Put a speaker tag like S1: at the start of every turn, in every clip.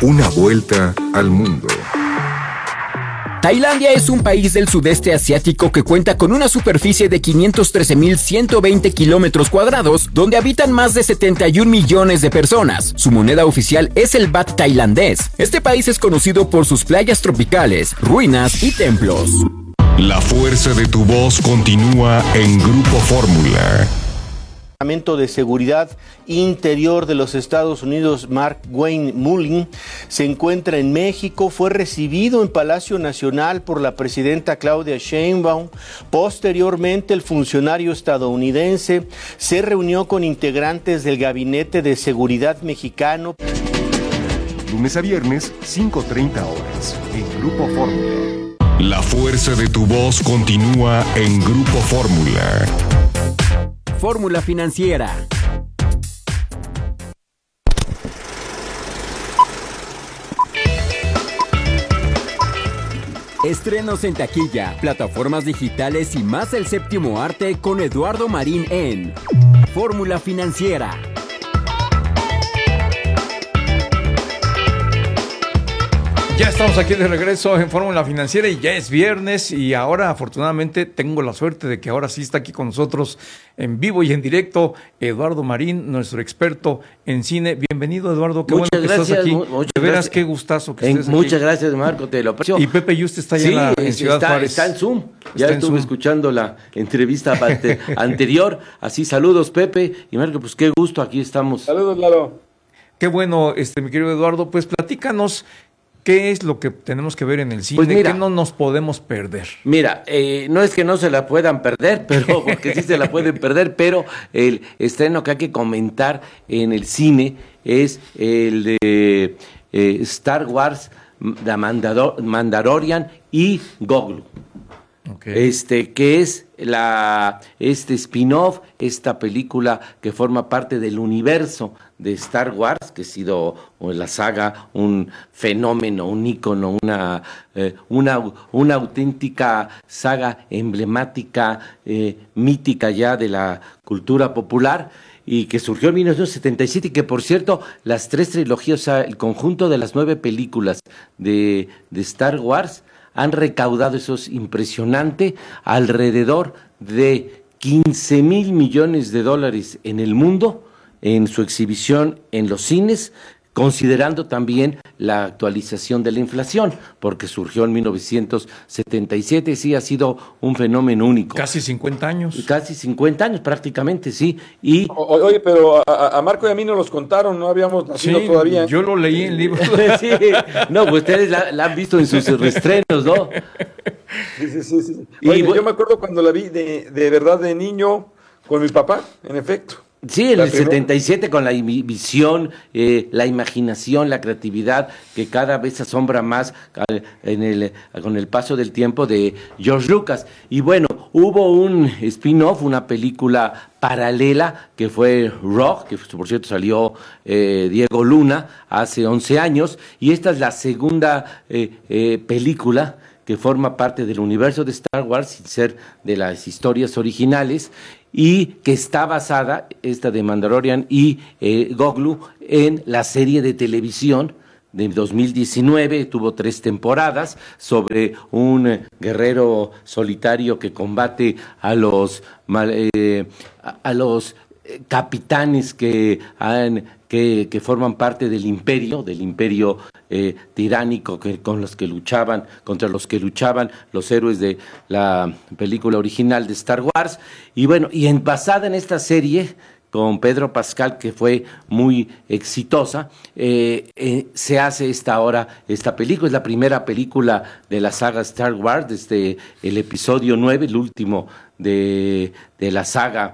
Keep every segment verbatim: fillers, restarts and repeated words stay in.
S1: Una vuelta al mundo.
S2: Tailandia es un país del sudeste asiático que cuenta con una superficie de quinientos trece mil ciento veinte kilómetros cuadrados, donde habitan más de setenta y un millones de personas. Su moneda oficial es el baht tailandés. Este país es conocido por sus playas tropicales, ruinas y templos.
S1: La fuerza de tu voz continúa en Grupo Fórmula.
S3: El Departamento de Seguridad Interior de los Estados Unidos, Mark Wayne Mullin, se encuentra en México. Fue recibido en Palacio Nacional por la presidenta Claudia Sheinbaum. Posteriormente, el funcionario estadounidense se reunió con integrantes del Gabinete de Seguridad mexicano.
S1: Lunes a viernes, cinco treinta horas, en Grupo Fórmula. La fuerza de tu voz continúa en Grupo Fórmula.
S2: Fórmula Financiera. Estrenos en taquilla, plataformas digitales y más el séptimo arte con Eduardo Marín en Fórmula Financiera.
S4: Ya estamos aquí de regreso en Fórmula Financiera y ya es viernes y ahora afortunadamente tengo la suerte de que ahora sí está aquí con nosotros en vivo y en directo Eduardo Marín, nuestro experto en cine. Bienvenido, Eduardo, qué
S5: muchas
S4: bueno que
S5: gracias,
S4: estás aquí.
S5: Mu- muchas
S4: de veras,
S5: gracias.
S4: qué gustazo que
S5: En,
S4: estés aquí.
S5: muchas gracias, Marco, te lo aprecio.
S4: Y Pepe Yuste está allá
S5: sí,
S4: en, la, en
S5: es-
S4: Ciudad
S5: está,
S4: Juárez.
S5: está en Zoom.
S4: Está
S5: Ya
S4: en
S5: estuve
S4: Zoom.
S5: escuchando la entrevista ante- anterior. Así, saludos, Pepe. Y Marco, pues qué gusto, aquí estamos.
S6: Saludos, Lalo.
S4: Qué bueno, este, mi querido Eduardo, pues platícanos qué es lo que tenemos que ver en el cine,
S5: Pues mira,
S4: qué no nos podemos perder.
S5: Mira, eh, no es que no se la puedan perder, pero porque sí se la pueden perder, pero el estreno que hay que comentar en el cine es el de eh, Star Wars, The Mandador- Mandalorian y Grogu.
S4: Okay.
S5: Este, que es la este spin-off, esta película que forma parte del universo de Star Wars, que ha sido o la saga un fenómeno, un ícono, una, eh, una, una auténtica saga emblemática, eh, mítica ya de la cultura popular, y que surgió en mil novecientos setenta y siete, y que por cierto, las tres trilogías, o sea, el conjunto de las nueve películas de, de Star Wars, han recaudado, eso es impresionante, alrededor de quince mil millones de dólares en el mundo, en su exhibición en los cines, considerando también la actualización de la inflación, porque surgió en mil novecientos setenta y siete, sí, ha sido un fenómeno único.
S4: Casi cincuenta años.
S5: Casi cincuenta años prácticamente, sí. Y
S6: O- oye, pero a, a Marco y a mí nos los contaron, no habíamos nacido
S4: Sí,
S6: todavía.
S4: yo lo leí en libros.
S5: sí, no, pues ustedes la, la han visto en sus restrenos, ¿no?
S6: Sí, sí, sí, sí.
S5: Y
S6: Oye,
S5: bu-
S6: yo me acuerdo cuando la vi de, de verdad de niño con mi papá, en efecto.
S5: Sí, en
S6: La
S5: el
S6: primera-
S5: setenta y siete con la imi- visión, eh, la imaginación, la creatividad que cada vez asombra más al- en el, con el paso del tiempo de George Lucas. Y bueno, hubo un spin-off, una película paralela que fue Rock, que por cierto salió eh, Diego Luna hace once años, y esta es la segunda eh, eh, película que forma parte del universo de Star Wars, sin ser de las historias originales, y que está basada, esta de Mandalorian y eh, Grogu, en la serie de televisión de dos mil diecinueve, tuvo tres temporadas, sobre un eh, guerrero solitario que combate a los, mal- eh, a, a los eh, capitanes que han que, que forman parte del imperio, del imperio eh, tiránico que, con los que luchaban, contra los que luchaban los héroes de la película original de Star Wars. Y bueno, y en, basada en esta serie, con Pedro Pascal, que fue muy exitosa, eh, eh, se hace esta ahora, esta película, es la primera película de la saga Star Wars, desde el episodio nueve, el último de, de la saga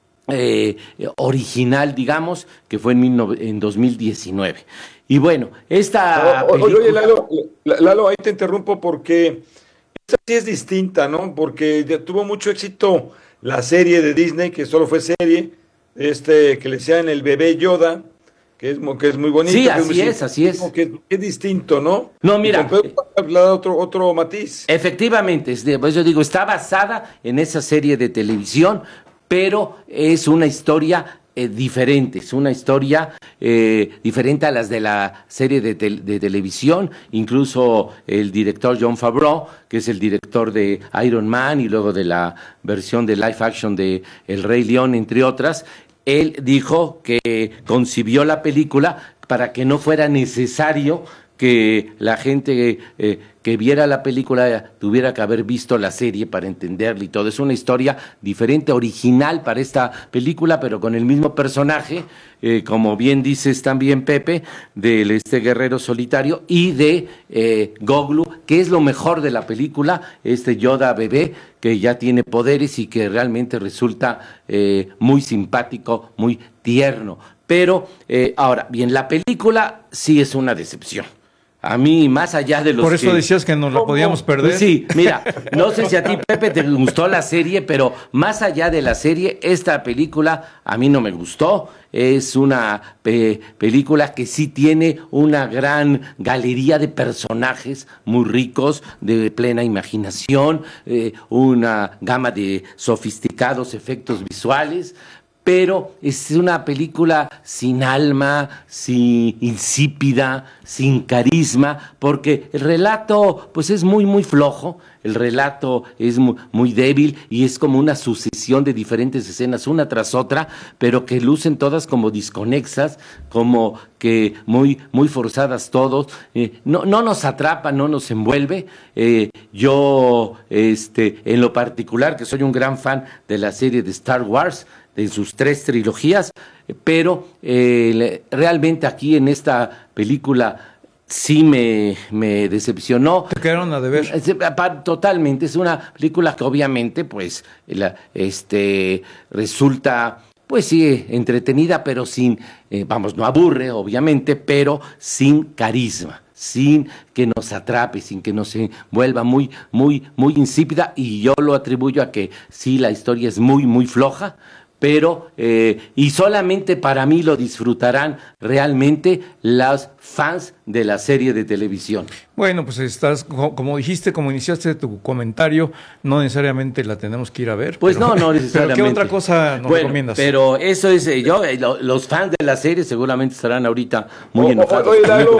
S5: Eh, original, digamos, que fue en, mil nove- en dos mil diecinueve. Y bueno, esta
S6: O- o-
S5: película...
S6: Oye, Lalo, Lalo, ahí te interrumpo porque esta sí es distinta, ¿no? Porque ya tuvo mucho éxito la serie de Disney, que solo fue serie, este que le decían el bebé Yoda, que es, mu- que es muy bonito.
S5: Sí,
S6: que muy
S5: así es, así es.
S6: simpático, Que, que es distinto, ¿no?
S5: No, mira,
S6: Y con Pedro Pascal le da otro, otro matiz.
S5: Efectivamente, es de- pues yo digo, está basada en esa serie de televisión, pero es una historia eh, diferente, es una historia eh, diferente a las de la serie de, te de televisión. Incluso el director Jon Favreau, que es el director de Iron Man y luego de la versión de live action de El Rey León, entre otras, él dijo que concibió la película para que no fuera necesario que la gente eh, que viera la película tuviera que haber visto la serie para entenderla y todo. Es una historia diferente, original para esta película, pero con el mismo personaje, eh, como bien dices también, Pepe, de este guerrero solitario y de eh, Goglu, que es lo mejor de la película, este Yoda bebé, que ya tiene poderes y que realmente resulta eh, muy simpático, muy tierno. Pero, eh, ahora, bien, la película sí es una decepción. A mí, más allá de los
S4: Por eso
S5: que...
S4: decías que nos la podíamos perder.
S5: Pues sí, mira, no sé si a ti, Pepe, te gustó la serie, pero más allá de la serie, esta película a mí no me gustó. Es una pe película que sí tiene una gran galería de personajes muy ricos, de plena imaginación, eh, una gama de sofisticados efectos visuales, pero es una película sin alma, sin insípida, sin carisma, porque el relato pues es muy muy flojo, el relato es muy, muy débil y es como una sucesión de diferentes escenas una tras otra, pero que lucen todas como desconexas, como que muy muy forzadas todos, eh, no, no nos atrapa, no nos envuelve. Eh, yo este en lo particular, que soy un gran fan de la serie de Star Wars, de sus tres trilogías, pero eh, realmente aquí en esta película sí me, me decepcionó.
S4: ¿Te quedaron a deber?
S5: Totalmente, es una película que obviamente pues la, este, resulta pues sí entretenida, pero sin, eh, vamos, no aburre obviamente, pero sin carisma, sin que nos atrape, sin que nos vuelva muy, muy, muy insípida, y yo lo atribuyo a que sí, la historia es muy, muy floja, pero, eh, y solamente para mí lo disfrutarán realmente los fans de la serie de televisión.
S4: Bueno, pues estás, como dijiste, como iniciaste tu comentario, no necesariamente la tenemos que ir a ver.
S5: Pues
S4: pero,
S5: no, no necesariamente.
S4: ¿Pero qué otra cosa nos
S5: bueno,
S4: recomiendas?
S5: Pero eso es, eh, yo, eh, lo, los fans de la serie seguramente estarán ahorita muy
S6: o,
S5: enojados.
S6: Oye, Lalo,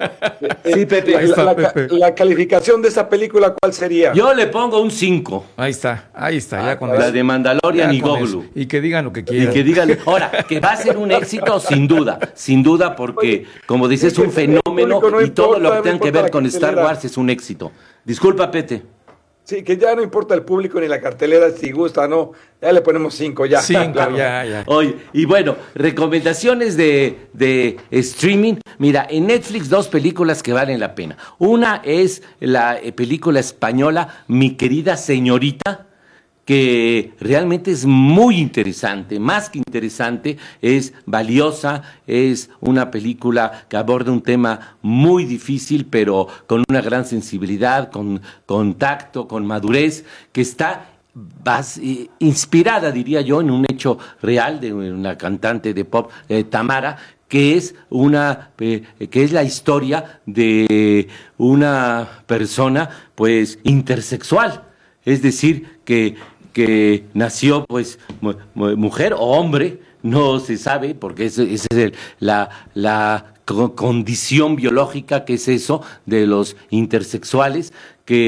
S5: sí, Pepe.
S6: La,
S4: está,
S6: la,
S4: Pepe.
S6: la calificación de esta película, ¿cuál sería?
S5: Yo le pongo un cinco.
S4: Ahí está, ahí está, ya
S6: Ah,
S4: con
S5: La
S4: eso.
S5: de Mandalorian
S4: Ya
S5: y
S4: con
S5: Goglu.
S4: eso. Y que digan lo que
S5: Y
S4: quieran.
S5: que digan, ahora, que va a ser un éxito, sin duda, sin duda, porque, como dices, es un fenómeno
S6: no
S5: y todo
S6: importa,
S5: lo que
S6: no
S5: tenga que
S6: importa
S5: ver
S6: la
S5: con Star
S6: cartelera.
S5: Wars es un éxito. Disculpa, Pete.
S6: Sí, que ya no importa el público ni la cartelera, si gusta, no, ya le ponemos cinco ya.
S4: Cinco,
S6: Claro.
S4: ya, ya.
S5: Oye, y bueno, recomendaciones de, de streaming. Mira, en Netflix dos películas que valen la pena. Una es la eh, película española Mi querida señorita, que realmente es muy interesante, más que interesante, es valiosa, es una película que aborda un tema muy difícil, pero con una gran sensibilidad, con, con tacto, con madurez, que está Vas, eh, inspirada, diría yo, en un hecho real de una cantante de pop, eh, Tamara, que es una eh, que es la historia de una persona pues intersexual, es decir, que que nació pues mu mujer o hombre, no se sabe, porque esa es el, la la condición biológica que es eso de los intersexuales, que